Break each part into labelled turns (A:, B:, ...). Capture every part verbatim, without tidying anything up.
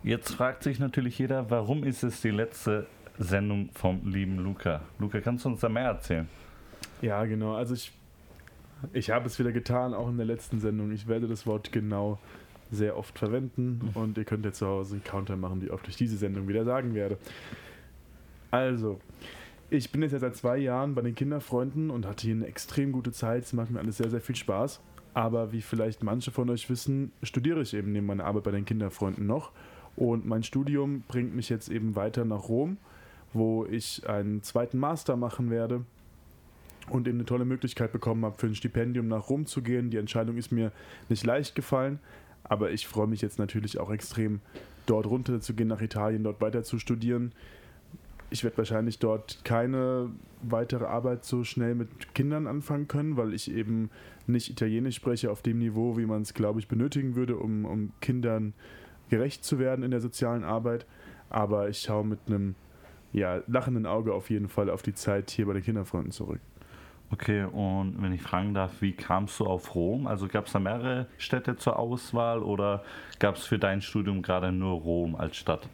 A: Jetzt fragt sich natürlich jeder, warum ist es die letzte Sendung vom lieben Luca? Luca, kannst du uns da mehr erzählen?
B: Ja, genau. Also ich, ich habe es wieder getan, auch in der letzten Sendung. Ich werde das Wort genau sehr oft verwenden und ihr könnt ja zu Hause einen Counter machen, wie oft ich diese Sendung wieder sagen werde. Also, ich bin jetzt ja seit zwei Jahren bei den Kinderfreunden und hatte hier eine extrem gute Zeit. Es macht mir alles sehr, sehr viel Spaß. Aber wie vielleicht manche von euch wissen, studiere ich eben neben meiner Arbeit bei den Kinderfreunden noch. Und mein Studium bringt mich jetzt eben weiter nach Rom, wo ich einen zweiten Master machen werde und eben eine tolle Möglichkeit bekommen habe, für ein Stipendium nach Rom zu gehen. Die Entscheidung ist mir nicht leicht gefallen, aber ich freue mich jetzt natürlich auch extrem, dort runter zu gehen nach Italien, dort weiter zu studieren. Ich werde wahrscheinlich dort keine weitere Arbeit so schnell mit Kindern anfangen können, weil ich eben nicht Italienisch spreche auf dem Niveau, wie man es, glaube ich, benötigen würde, um, um Kindern gerecht zu werden in der sozialen Arbeit. Aber ich schaue mit einem ja, lachenden Auge auf jeden Fall auf die Zeit hier bei den Kinderfreunden zurück.
A: Okay, und wenn ich fragen darf, wie kamst du auf Rom? Also gab es da mehrere Städte zur Auswahl oder gab es für dein Studium gerade nur Rom als Stadt?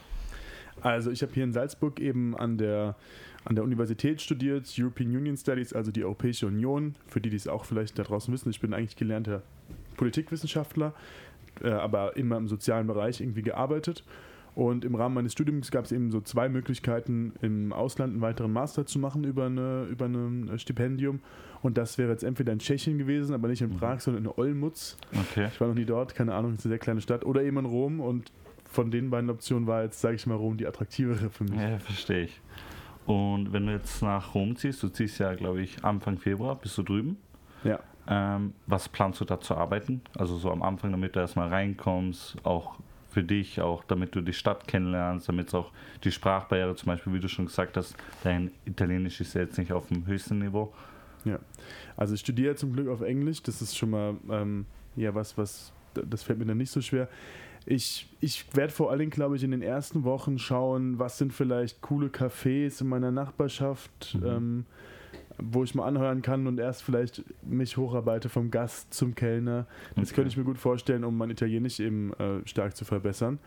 B: Also ich habe hier in Salzburg eben an der, an der Universität studiert, European Union Studies, also die Europäische Union. Für die, die es auch vielleicht da draußen wissen, ich bin eigentlich gelernter Politikwissenschaftler, äh, aber immer im sozialen Bereich irgendwie gearbeitet. Und im Rahmen meines Studiums gab es eben so zwei Möglichkeiten, im Ausland einen weiteren Master zu machen über, eine, über ein Stipendium. Und das wäre jetzt entweder in Tschechien gewesen, aber nicht in Prag, sondern in Olmütz.
A: Okay.
B: Ich war noch nie dort, keine Ahnung, es ist eine sehr kleine Stadt. Oder eben in Rom. Und von den beiden Optionen war jetzt, sage ich mal, Rom die attraktivere für mich.
A: Ja, verstehe ich. Und wenn du jetzt nach Rom ziehst, du ziehst ja, glaube ich, Anfang Februar, bist du drüben?
B: Ja.
A: Ähm, was planst du da zu arbeiten? Also so am Anfang, damit du erstmal reinkommst, auch für dich, auch damit du die Stadt kennenlernst, damit es auch die Sprachbarriere zum Beispiel, wie du schon gesagt hast, dein Italienisch ist ja jetzt nicht auf dem höchsten Niveau.
B: Ja, also ich studiere zum Glück auf Englisch, das ist schon mal ähm, ja was, was, das fällt mir dann nicht so schwer. Ich, ich werde vor allen Dingen, glaube ich, in den ersten Wochen schauen, was sind vielleicht coole Cafés in meiner Nachbarschaft, mhm. ähm, wo ich mal anhören kann und erst vielleicht mich hocharbeite vom Gast zum Kellner. Das okay. könnte ich mir gut vorstellen, um mein Italienisch eben äh, stark zu verbessern.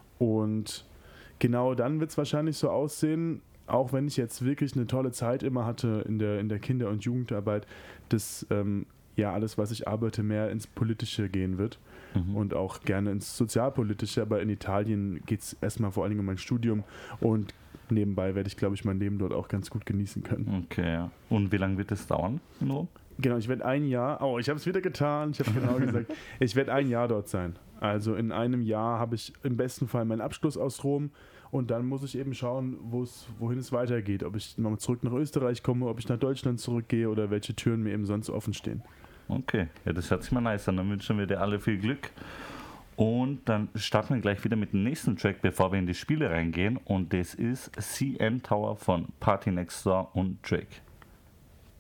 B: Und genau dann wird es wahrscheinlich so aussehen, auch wenn ich jetzt wirklich eine tolle Zeit immer hatte in der, in der Kinder- und Jugendarbeit, dass ähm, ja alles, was ich arbeite, mehr ins Politische gehen wird. Mhm. Und auch gerne ins Sozialpolitische, aber in Italien geht es erstmal vor allen Dingen um mein Studium und nebenbei werde ich, glaube ich, mein Leben dort auch ganz gut genießen können.
A: Okay, ja. Und wie lange wird es dauern in Rom?
B: Genau, ich werde ein Jahr, oh, ich habe es wieder getan, ich habe genau gesagt, ich werde ein Jahr dort sein. Also in einem Jahr habe ich im besten Fall meinen Abschluss aus Rom und dann muss ich eben schauen, wohin es weitergeht. Ob ich nochmal zurück nach Österreich komme, ob ich nach Deutschland zurückgehe oder welche Türen mir eben sonst offen stehen.
A: Okay, ja, das hört sich mal nice an. Dann wünschen wir dir alle viel Glück. Und dann starten wir gleich wieder mit dem nächsten Track, bevor wir in die Spiele reingehen. Und das ist C N Tower von Party Next Door und Drake.